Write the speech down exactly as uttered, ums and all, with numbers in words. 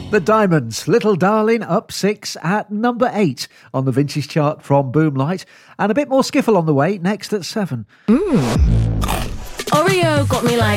The Diamonds, Little Darling, up six at number eight on the Vintage Chart from Boomlight. And a bit more skiffle on the way, next at seven. Mm. Oreo got me like